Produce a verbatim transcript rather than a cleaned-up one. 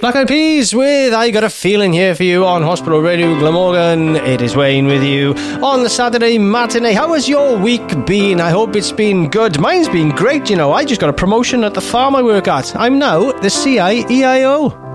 Black Eyed Peas with I Got a Feeling here for you on Hospital Radio Glamorgan. It is Wayne with you on the Saturday matinee. How has your week been? I hope it's been good. Mine's been great, you know. I just got a promotion at the farm I work at. I'm now the C I E I O.